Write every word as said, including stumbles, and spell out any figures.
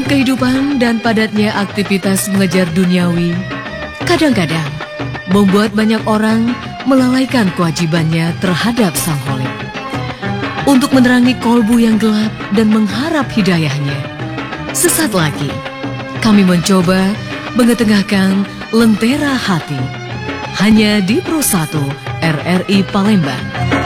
kehidupan dan padatnya aktivitas mengejar duniawi kadang-kadang membuat banyak orang melalaikan kewajibannya terhadap Sang Kholik. Untuk menerangi kolbu yang gelap dan mengharap hidayahnya, sesaat lagi kami mencoba mengetengahkan Lentera Hati hanya di Pro satu R R I Palembang.